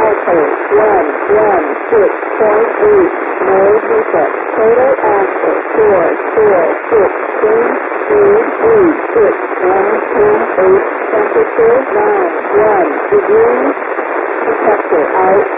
Alcohol 116.8. No defect. Total answer 446. Change speed 36. 128. Temperature 91 degrees. Detector out.